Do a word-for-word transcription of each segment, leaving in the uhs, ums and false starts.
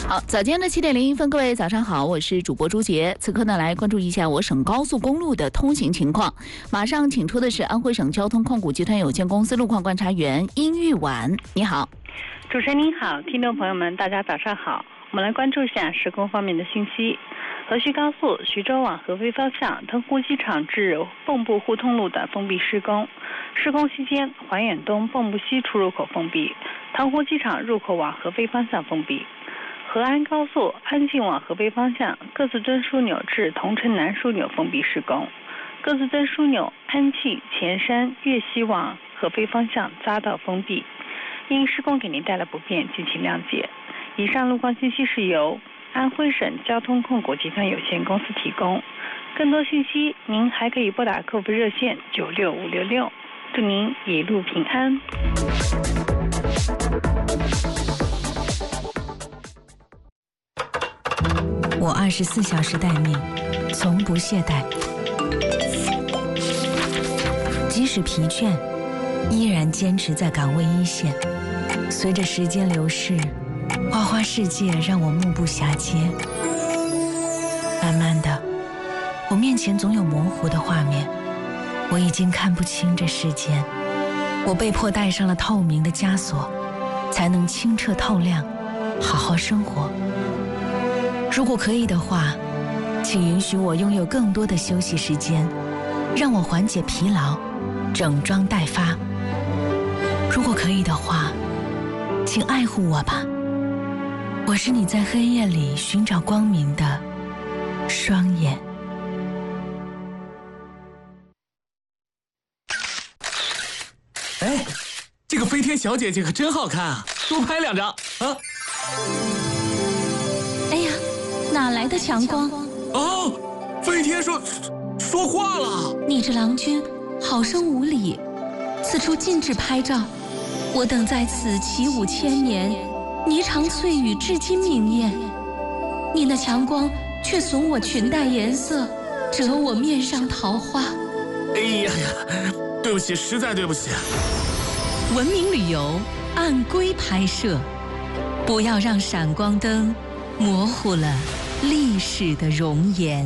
好，早间的七点零一分，各位早上好，我是主播朱杰。此刻呢，来关注一下我省高速公路的通行情况。马上请出的是安徽省交通控股集团有限公司路况观察员殷玉婉，你好。 主持人您好，听众朋友们，大家早上好。我们来关注一下施工方面的信息。河徐高速徐州往合肥方向腾湖机场至蚌埠互通路的封闭施工，施工期间环远东蚌埠西出入口封闭，腾湖机场入口往合肥方向封闭。河安高速安庆往合肥方向各自墩枢纽至桐城南枢纽封闭施工，各自墩枢纽安庆、前山、粤西往合肥方向匝道封闭，因施工给您带来不便，敬请谅解。以上路况信息是由安徽省交通控股集团有限公司提供，更多信息您还可以拨打客服热线九六五六六。祝您一路平安。 我二十四小时待命，从不懈怠，即使疲倦，依然坚持在岗位一线。随着时间流逝，花花世界让我目不暇接。慢慢的，我面前总有模糊的画面，我已经看不清这世间。我被迫戴上了透明的枷锁，才能清澈透亮，好好生活。如果可以的话，请允许我拥有更多的休息时间，让我缓解疲劳，整装待发。如果可以的话，请爱护我吧，我是你在黑夜里寻找光明的双眼。 哎，这个飞天小姐姐可真好看啊，多拍两张啊！ 哎呀，哪来的强光？ 哦，飞天说说话了。 你这郎君好生无礼，此处禁止拍照。我等在此起舞千年，霓裳翠羽至今明艳。你那强光却损我裙带颜色，折我面上桃花。 哎呀呀，对不起，实在对不起。 文明旅游按规拍摄，不要让闪光灯模糊了历史的容颜。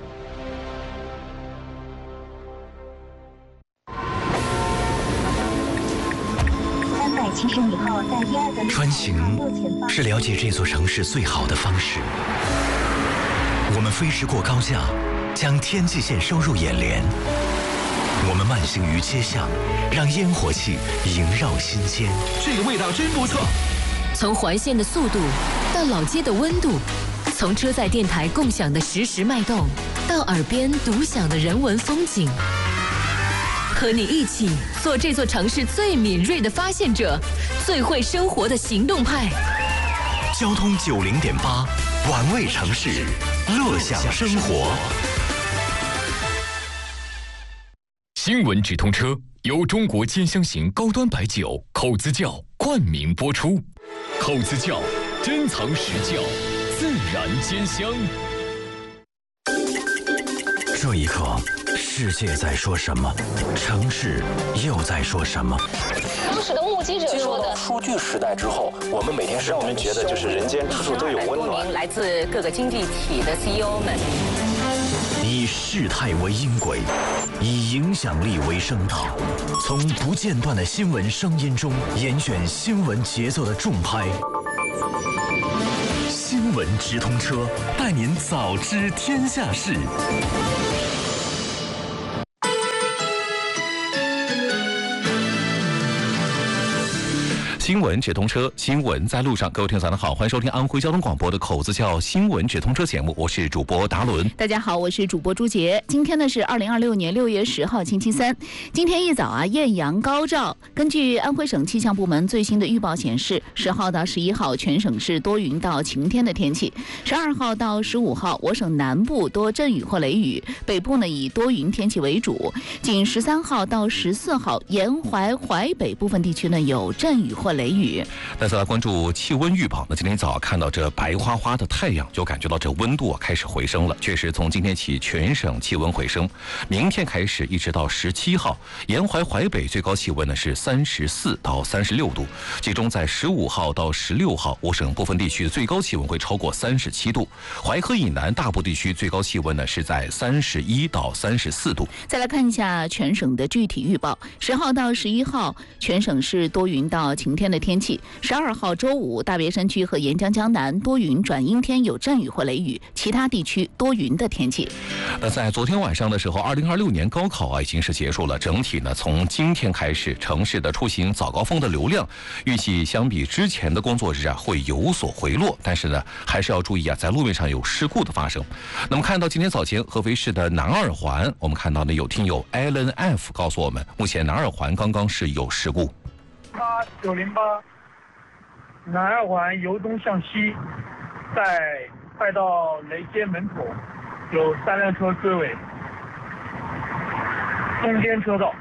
穿行是了解这座城市最好的方式。我们飞驰过高架，将天际线收入眼帘。我们慢行于街巷，让烟火气萦绕心间。 这个味道真不错。 从环线的速度到老街的温度，从车载电台共享的实时脉动，到耳边独享的人文风景，和你一起做这座城市最敏锐的发现者，最会生活的行动派。 交通九零点八，玩味城市，乐享生活。 新闻直通车由中国尖香型高端白酒口子窖冠名播出。口子窖珍藏实窖，自然兼香。 这一刻，世界在说什么？城市又在说什么？ 当时的目击者说的， 数据时代之后，我们每天让我们觉得就是人间处处都有温暖。 来自各个经济体的 C E O 们， 以事态为音轨，以影响力为声道，从不间断的新闻声音中严选新闻节奏的重拍。新闻直通车，带您早知天下事。 新闻直通车，新闻在路上。各位听众早上好，欢迎收听安徽交通广播的口子窖新闻直通车节目，我是主播达伦。 大家好，我是主播朱杰。今天呢是二零二六年六月十号星期三。今天一早啊，艳阳高照。根据安徽省气象部门最新的预报显示，十号到十一号全省是多云到晴天的天气。十二号到十五号，我省南部多阵雨或雷雨，北部呢以多云天气为主。仅十三号到十四号，沿淮淮北部分地区呢有阵雨或雷雨。 雷雨。 那再来关注气温预报，那今天一早看到这白花花的太阳，就感觉到这温度啊开始回升了。确实，从今天起全省气温回升，明天开始一直到十七号，沿淮淮北最高气温呢是三十四到三十六度，其中在十五号到十六号，我省部分地区的最高气温会超过三十七度，淮河以南大部地区最高气温呢是在三十一到三十四度。 再来看一下全省的具体预报，十号到十一号全省是多云到晴天的天气，十二号周五大别山区和沿江江南多云转阴天，有阵雨或雷雨，其他地区多云的天气。 那在昨天晚上的时候，二零二六年高考啊已经是结束了，整体呢从今天开始，城市的出行早高峰的流量预计相比之前的工作日啊会有所回落，但是呢还是要注意啊，在路面上有事故的发生。那么看到今天早前合肥市的南二环，我们看到呢有听友 Alan F 告诉我们，目前南二环刚刚是有事故。 八九零八南二环由东向西，在快到雷街门口有三辆车追尾，中间车道，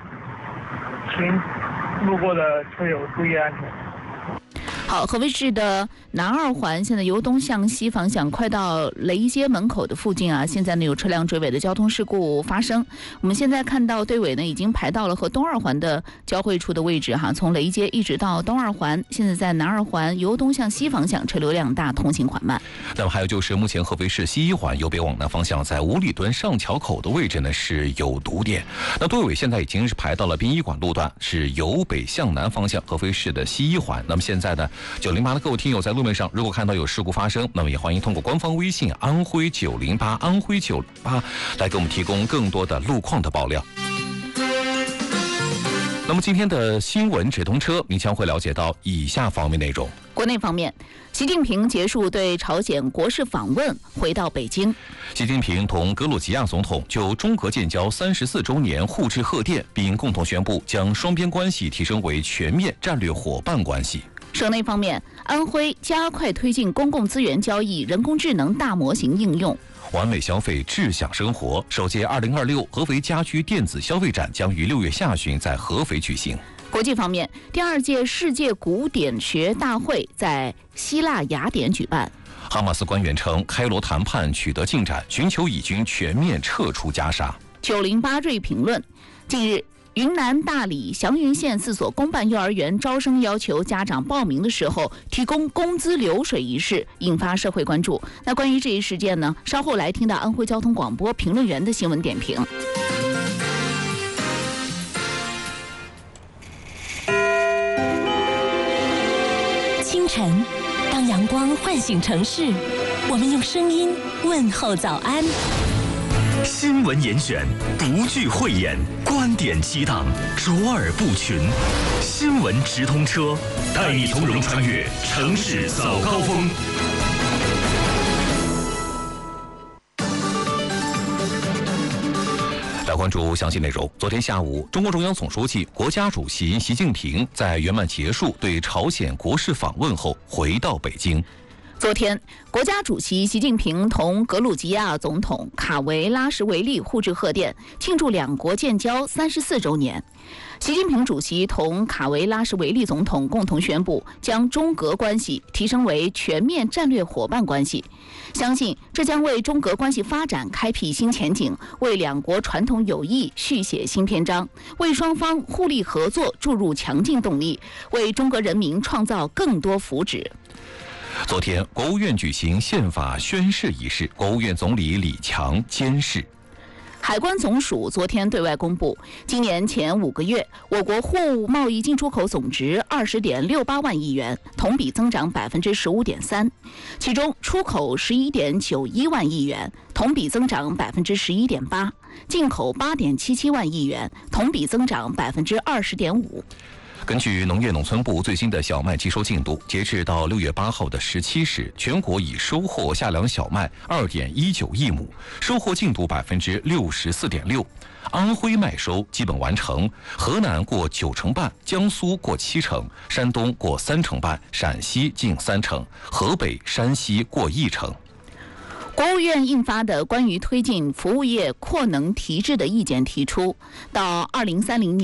请路过的车友注意安全。 好，合肥市的南二环现在由东向西方向，快到雷街门口的附近啊，现在呢有车辆追尾的交通事故发生。我们现在看到队尾呢已经排到了和东二环的交汇处的位置哈，从雷街一直到东二环，现在在南二环由东向西方向车流量大，通行缓慢。 那么还有就是目前合肥市西一环由北往南方向，在五里墩上桥口的位置呢是有堵点，那队尾现在已经是排到了殡仪馆路段，是由北向南方向合肥市的西一环。那么现在呢九零八的各位听友在路面上如果看到有事故发生，那么也欢迎通过官方微信安徽九零八安徽九零八来给我们提供更多的路况的爆料。那么今天的新闻直通车，您将会了解到以下方面内容。 国内方面，习近平结束对朝鲜国事访问，回到北京。 习近平同格鲁吉亚总统就中俄建交三十四周年互致贺电，并共同宣布将双边关系提升为全面战略伙伴关系。 省内方面，安徽加快推进公共资源交易人工智能大模型应用。 完美消费，智享生活。首届二零二六合肥家居电子消费展将于六月下旬在合肥举行。 国际方面，第二届世界古典学大会在希腊雅典举办。 哈马斯官员称，开罗谈判取得进展，寻求以军全面撤出加沙。 九零八瑞评论，近日云南大理祥云县四所公办幼儿园招生要求家长报名的时候提供工资流水一事，引发社会关注。那关于这一事件呢，稍后来听到安徽交通广播评论员的新闻点评。 清晨，当阳光唤醒城市，我们用声音问候早安。 新闻严选，不惧讳言，观点激荡，卓尔不群。新闻直通车，带你从容穿越城市早高峰。 来关注详细内容。昨天下午，中共中央总书记、国家主席习近平在圆满结束对朝鲜国事访问后，回到北京。 昨天，国家主席习近平同格鲁吉亚总统卡维拉什维利互致贺电，庆祝两国建交三十四周年。习近平主席同卡维拉什维利总统共同宣布，将中格关系提升为全面战略伙伴关系。相信这将为中格关系发展开辟新前景，为两国传统友谊续写新篇章，为双方互利合作注入强劲动力，为中国人民创造更多福祉。 昨天，国务院举行宪法宣誓仪式，国务院总理李强监誓。 海关总署昨天对外公布，今年前五个月，我国货物贸易进出口总值二十点六八万亿元，同比增长百分之十五点三，其中出口十一点九一万亿元，同比增长百分之十一点八，进口八点七七万亿元，同比增长百分之二十点五。 根据农业农村部最新的小麦集收进度，截至到六月八号的十七时，全国已收获夏粮小麦二点一九亿亩，收获进度百分之六十四点六。安徽麦收基本完成，河南过九成半，江苏过七成，山东过三成半，陕西近三成，河北、山西过一成。 国务院印发的关于推进服务业扩能提质的意见提出，到二零三零年。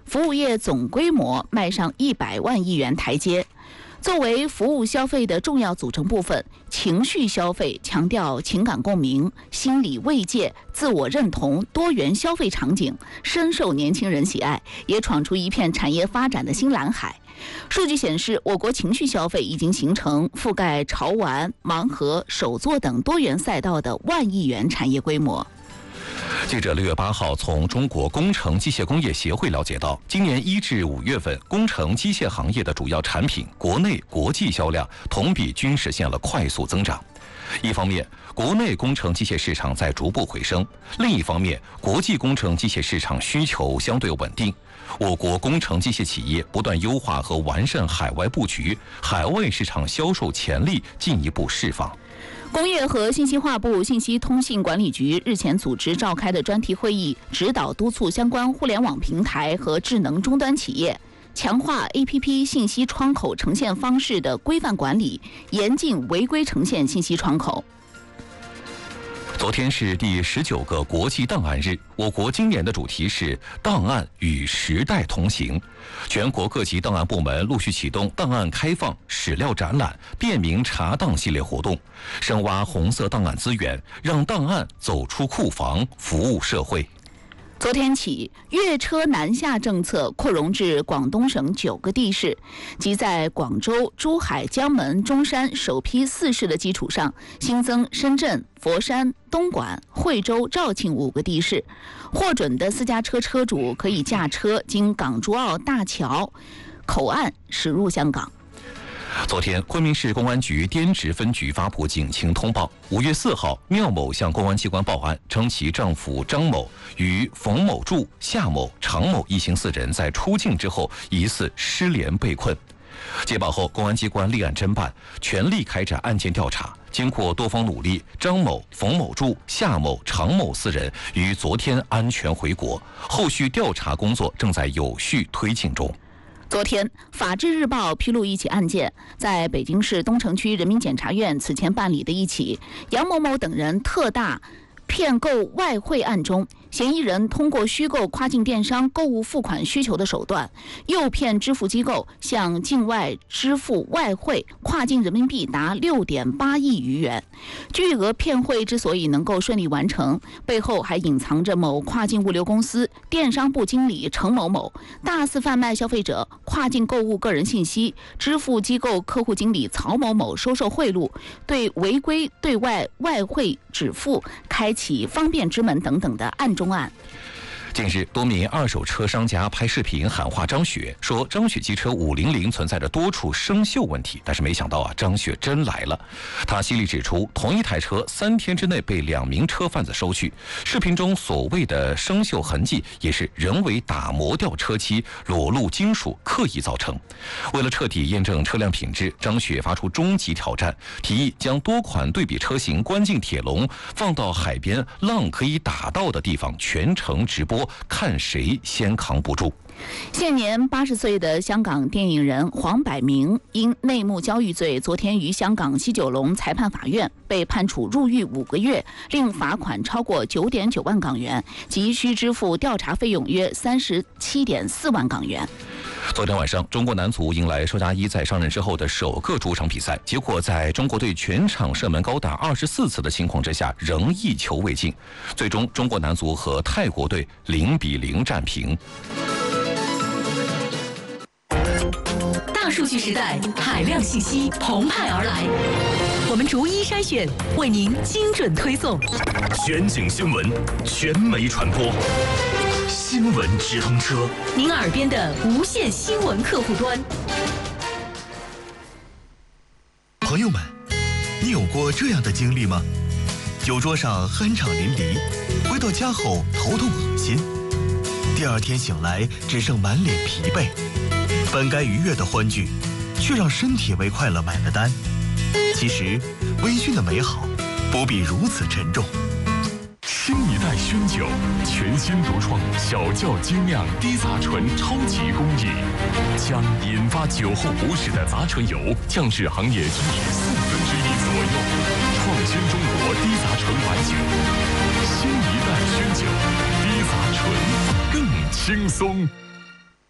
服务业总规模迈上一百万亿元台阶。作为服务消费的重要组成部分，情绪消费强调情感共鸣、心理慰藉、自我认同多元消费场景，深受年轻人喜爱，也闯出一片产业发展的新蓝海。数据显示，我国情绪消费已经形成覆盖潮玩、盲盒、手作等多元赛道的万亿元产业规模。 记者六月八号从中国工程机械工业协会了解到，今年一至五月份，工程机械行业的主要产品国内、国际销量同比均实现了快速增长。一方面，国内工程机械市场在逐步回升；另一方面，国际工程机械市场需求相对稳定。我国工程机械企业不断优化和完善海外布局，海外市场销售潜力进一步释放。 工业和信息化部信息通信管理局日前组织召开的专题会议，指导督促相关互联网平台和智能终端企业强化 A P P 信息窗口呈现方式的规范管理，严禁违规呈现信息窗口。 昨天是第十九个国际档案日，我国今年的主题是档案与时代同行。全国各级档案部门陆续启动档案开放、史料展览、便民查档系列活动，深挖红色档案资源，让档案走出库房，服务社会。 昨天起，粤车南下政策扩容至广东省九个地市，即在广州、珠海、江门、中山首批四市的基础上，新增深圳、佛山、东莞、惠州、肇庆五个地市。获准的私家车车主可以驾车经港珠澳大桥口岸驶入香港。 昨天，昆明市公安局滇池分局发布警情通报：五月四号，缪某向公安机关报案，称其丈夫张某与冯某柱、夏某、常某一行四人在出境之后疑似失联被困。接报后，公安机关立案侦办，全力开展案件调查。经过多方努力，张某、冯某柱、夏某、常某四人于昨天安全回国，后续调查工作正在有序推进中。 昨天，《法制日报》披露一起案件，在北京市东城区人民检察院此前办理的一起杨某某等人特大骗购外汇案中，嫌疑人通过虚构跨境电商购物付款需求的手段，诱骗支付机构向境外支付外汇，跨境人民币达六点八亿余元。巨额骗汇之所以能够顺利完成，背后还隐藏着某跨境物流公司电商部经理程某某大肆贩卖消费者跨境购物个人信息，支付机构客户经理曹某某收受贿赂，对违规对外外汇止付开启方便之门等等的案中案。 近日，多名二手车商家拍视频喊话张雪，说张雪机车五零零存在着多处生锈问题，但是没想到啊，张雪真来了。他犀利指出，同一台车三天之内被两名车贩子收去，视频中所谓的生锈痕迹也是人为打磨掉车漆、裸露金属刻意造成。为了彻底验证车辆品质，张雪发出终极挑战，提议将多款对比车型关进铁笼，放到海边浪可以打到的地方，全程直播，看谁先扛不住。 现年八十岁的香港电影人黄百鸣因内幕交易罪，昨天于香港西九龙裁判法院被判处入狱五个月，另罚款超过九点九万港元，急需支付调查费用约三十七点四万港元。 昨天晚上，中国男足迎来邵佳一在上任之后的首个主场比赛，结果在中国队全场射门高达二十四次的情况之下，仍一球未进。最终，中国男足和泰国队零比零战平。 大数据时代，海量信息澎湃而来，我们逐一筛选，为您精准推送。 全景新闻，全媒传播，新闻直通车， 您耳边的无线新闻客户端。 朋友们，你有过这样的经历吗？酒桌上酣畅淋漓，回到家后头痛恶心，第二天醒来只剩满脸疲惫。本该愉悦的欢聚，却让身体为快乐买了单。其实，微醺的美好不必如此沉重。 新一代熏酒，全新独创小窖精酿低杂醇超级工艺，将引发酒后不适的杂醇油降至行业均值四分之一左右，创新中国低杂醇白酒。新一代熏酒，低杂醇更轻松。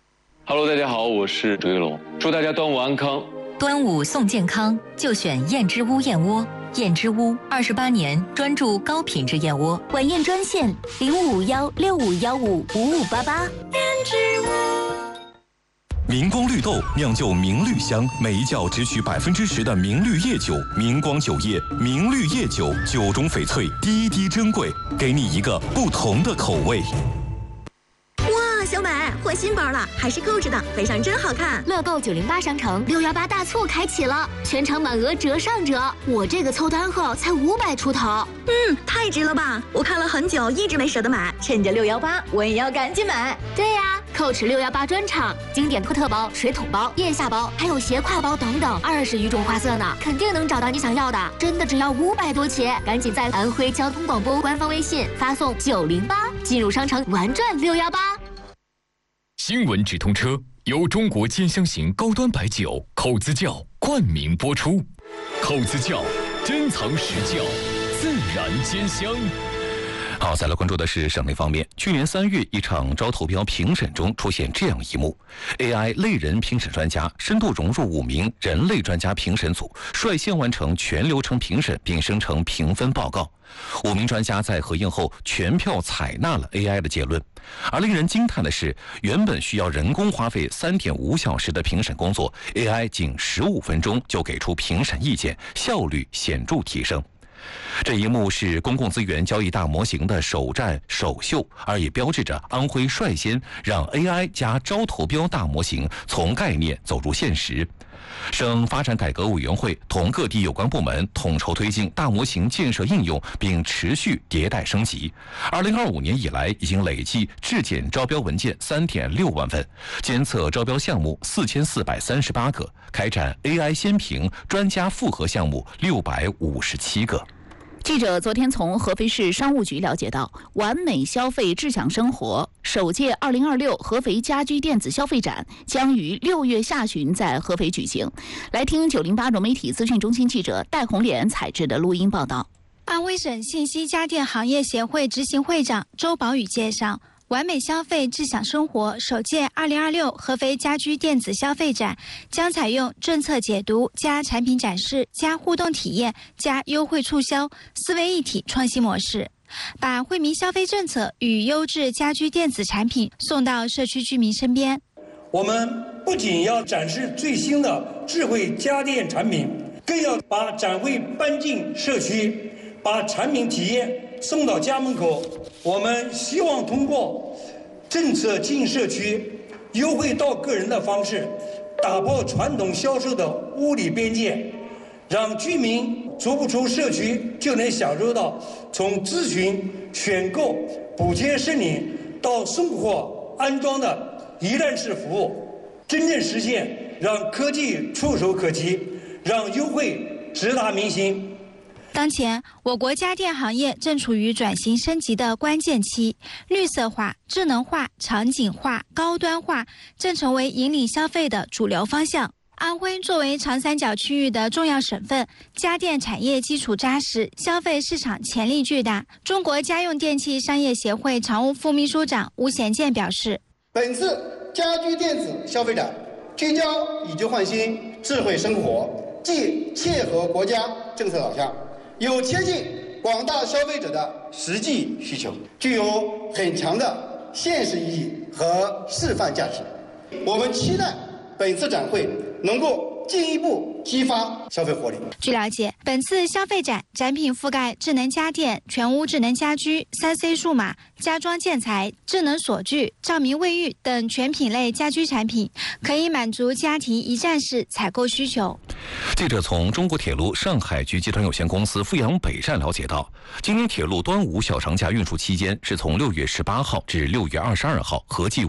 Hello， 大家好，我是周一龙，祝大家端午安康。 端午送健康，就选燕之屋燕窝。燕之屋二十八年专注高品质燕窝， 晚宴专线零五五幺六五幺五五五八八。燕之屋。 明光绿豆酿就明绿香，每一窖只取百分之十的明绿叶酒。明光酒业明绿叶酒，酒中翡翠，滴滴珍贵，给你一个不同的口味。 哇，小美换新包了，还是购置的，背上真好看。 乐购九零八商城六幺八大促开启了，全场满额折上折。我这个凑单后才五百出头， 嗯，太值了吧！我看了很久，一直没舍得买，趁着六幺八，我也要赶紧买。 对呀，购持六幺八专场，经典托特包、水桶包、腋下包，还有斜挎包等等，二十余种花色呢，肯定能找到你想要的。真的只要五百多起，赶紧在安徽交通广播官方微信发送九零八，进入商城玩转六幺八。 新闻直通车由中国尖香型高端白酒口子窖冠名播出，口子窖珍藏实窖，自然兼香。 好，再来关注的是省内方面。去年三月，一场招投标评审中出现这样一幕 ：A I 类人评审专家深度融入五名人类专家评审组，率先完成全流程评审，并生成评分报告。五名专家在核映后全票采纳了 A I 的结论。而令人惊叹的是，原本需要人工花费三点五小时的评审工作 ，A I 仅十五分钟就给出评审意见，效率显著提升。这一幕是公共资源交易大模型的首战首秀，而也标志着安徽率先让 A I 加招投标大模型从概念走入现实。省发展改革委员会同各地有关部门统筹推进大模型建设应用，并持续迭代升级。二零二五年以来，已经累计质检招标文件三点六万份，监测招标项目四千四百三十八个，开展 A I 先评专家复核项目六百五十七个。 记者昨天从合肥市商务局了解到，完美消费智享生活首届二零二六合肥家居电子消费展将于六月下旬在合肥举行。来听九零八融媒体资讯中心记者戴红莲采制的录音报道。 安徽省信息家电行业协会执行会长周宝宇介绍，完美消费智享生活首届二零二六合肥家居电子消费展将采用政策解读加产品展示加互动体验加优惠促销四位一体创新模式，把惠民消费政策与优质家居电子产品送到社区居民身边。 我们不仅要展示最新的智慧家电产品，更要把展会搬进社区，把产品体验送到家门口。我们希望通过政策进社区、优惠到个人的方式，打破传统销售的物理边界，让居民足不出社区就能享受到从咨询、选购、补贴申领到送货安装的一站式服务，真正实现让科技触手可及，让优惠直达民心。 当前，我国家电行业正处于转型升级的关键期，绿色化、智能化、场景化、高端化正成为引领消费的主流方向。安徽作为长三角区域的重要省份，家电产业基础扎实，消费市场潜力巨大。中国家用电器商业协会常务副秘书长吴贤健表示， 本次家居电子消费展聚焦以旧换新、智慧生活，既切合国家政策导向，有贴近广大消费者的实际需求，具有很强的现实意义和示范价值。我们期待本次展会能够进一步激发消费活力。 据了解，本次消费展展品覆盖智能家电、全屋智能家居、三 C 数码、家装建材、智能锁具、照明卫浴等全品类家居产品，可以满足家庭一站式采购需求。 记者从中国铁路上海局集团有限公司阜阳北站了解到，今年铁路端午小长假运输期间是从六月十八号至六月二十二号，合计